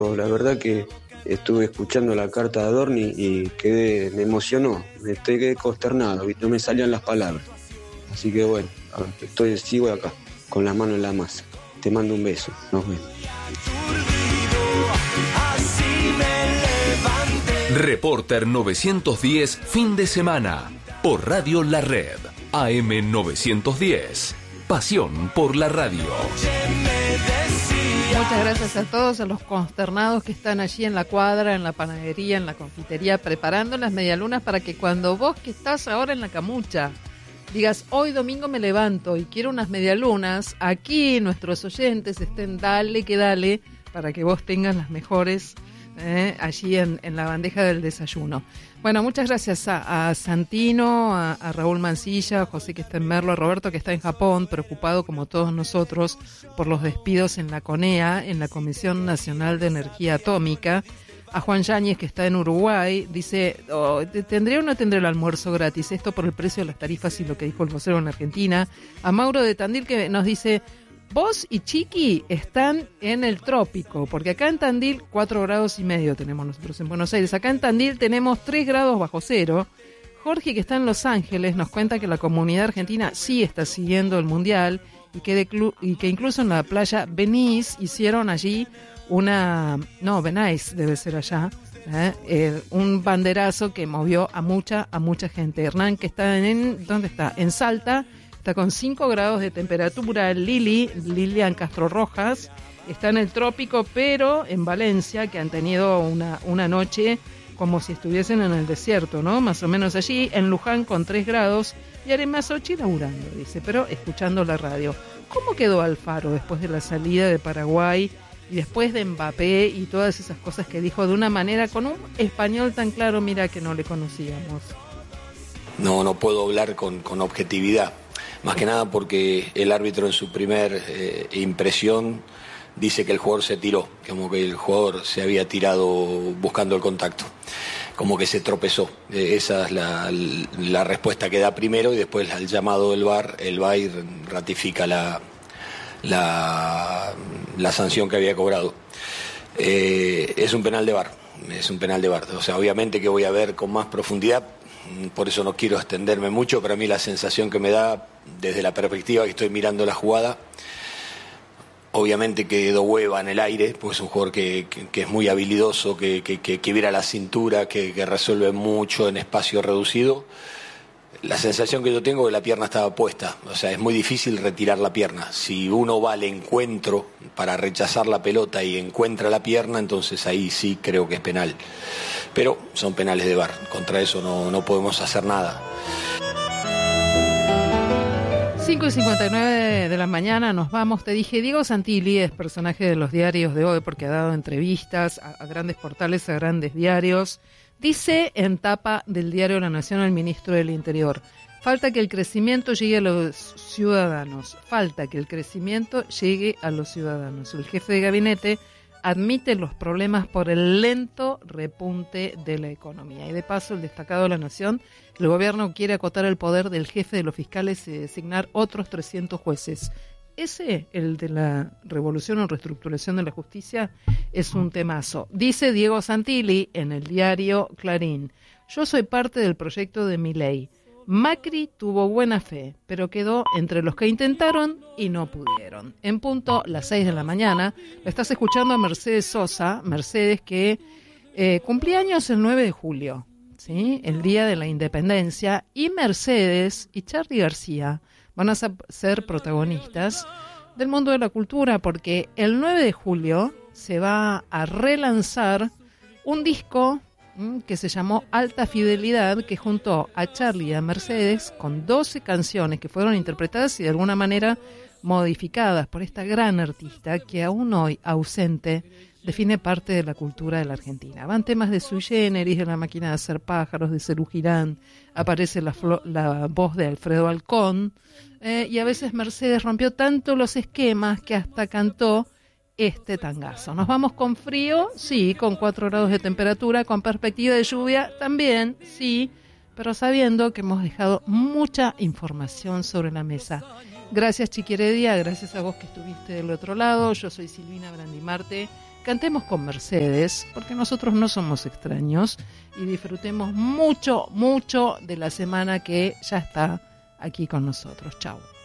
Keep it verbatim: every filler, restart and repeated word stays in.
La verdad que estuve escuchando la carta de Adorni y quedé, me emocionó, me quedé consternado, no me salían las palabras. Así que bueno, estoy, sigo acá, con las manos en la masa. Te mando un beso, nos vemos. Reporter novecientos diez, fin de semana, por Radio La Red, A M novecientos diez. Pasión por la radio. Muchas gracias a todos, a los consternados que están allí en la cuadra, en la panadería, en la confitería, preparando las medialunas para que cuando vos que estás ahora en la camucha digas, hoy domingo me levanto y quiero unas medialunas, aquí nuestros oyentes estén dale que dale para que vos tengas las mejores eh, allí en, en la bandeja del desayuno. Bueno, muchas gracias a, a Santino, a, a Raúl Mancilla, a José que está en Merlo, a Roberto que está en Japón, preocupado como todos nosotros por los despidos en la CONEA, en la Comisión Nacional de Energía Atómica, a Juan Yáñez que está en Uruguay, dice, oh, ¿tendré o no tendré el almuerzo gratis? Esto por el precio de las tarifas y lo que dijo el vocero en Argentina. A Mauro de Tandil que nos dice, vos y Chiqui están en el trópico, porque acá en Tandil cuatro grados y medio tenemos nosotros en Buenos Aires, acá en Tandil tenemos tres grados bajo cero. Jorge, que está en Los Ángeles, nos cuenta que la comunidad argentina sí está siguiendo el Mundial y que, de clu- y que incluso en la playa Venice hicieron allí una... no, Venice debe ser allá, ¿eh? Eh, un banderazo que movió a mucha, a mucha gente. Hernán, que está en... ¿dónde está? En Salta. Está con cinco grados de temperatura. Lili, Lilian Castro Rojas, está en el trópico, pero en Valencia, que han tenido una, una noche como si estuviesen en el desierto, ¿no? Más o menos allí. En Luján con tres grados y Aremazochi laburando, dice, pero escuchando la radio. ¿Cómo quedó Alfaro después de la salida de Paraguay y después de Mbappé y todas esas cosas que dijo de una manera con un español tan claro, mira que no le conocíamos? No, no puedo hablar con, con objetividad. Más que nada porque el árbitro en su primer eh, impresión dice que el jugador se tiró, como que el jugador se había tirado buscando el contacto, como que se tropezó. Eh, esa es la, la respuesta que da primero y después al llamado del V A R, el V A R ratifica la, la, la sanción que había cobrado. Eh, es un penal de V A R, es un penal de V A R. O sea, obviamente que voy a ver con más profundidad. Por eso no quiero extenderme mucho, pero a mí la sensación que me da, desde la perspectiva que estoy mirando la jugada, obviamente quedó Hueva en el aire, porque es un jugador que, que, que es muy habilidoso, que, que, que, que vira la cintura, que, que resuelve mucho en espacio reducido. La sensación que yo tengo es que la pierna estaba puesta, o sea, es muy difícil retirar la pierna. Si uno va al encuentro para rechazar la pelota y encuentra la pierna, entonces ahí sí creo que es penal. Pero son penales de V A R, contra eso no, no podemos hacer nada. cinco y cincuenta y nueve de la mañana nos vamos. Te dije, Diego Santilli es personaje de los diarios de hoy porque ha dado entrevistas a, a grandes portales, a grandes diarios. Dice en tapa del diario La Nación el ministro del Interior, falta que el crecimiento llegue a los ciudadanos, falta que el crecimiento llegue a los ciudadanos. El jefe de gabinete admite los problemas por el lento repunte de la economía. Y de paso, el destacado de La Nación, el gobierno quiere acotar el poder del jefe de los fiscales y designar otros trescientos jueces. Ese, el de la revolución o reestructuración de la justicia, es un temazo. Dice Diego Santilli en el diario Clarín, yo soy parte del proyecto de Milei. Macri tuvo buena fe, pero quedó entre los que intentaron y no pudieron. En punto, las seis de la mañana, la estás escuchando a Mercedes Sosa, Mercedes que eh, cumplía años el nueve de julio, ¿sí? El día de la independencia, y Mercedes y Charly García van a ser protagonistas del mundo de la cultura, porque el nueve de julio se va a relanzar un disco que se llamó Alta Fidelidad, que juntó a Charly y a Mercedes con doce canciones que fueron interpretadas y de alguna manera modificadas por esta gran artista que aún hoy ausente define parte de la cultura de la Argentina. Van temas de Sui Generis, de La Máquina de Hacer Pájaros, de Serú Girán, aparece la, flo- la voz de Alfredo Alcón, eh, y a veces Mercedes rompió tanto los esquemas que hasta cantó este tangazo. Nos vamos con frío, sí, con cuatro grados de temperatura, con perspectiva de lluvia también, sí, pero sabiendo que hemos dejado mucha información sobre la mesa. Gracias, Chiqui Heredia, gracias a vos que estuviste del otro lado. Yo soy Silvina Brandimarte. cantemos con Mercedes, porque nosotros no somos extraños, y disfrutemos mucho, mucho de la semana que ya está aquí con nosotros. Chau.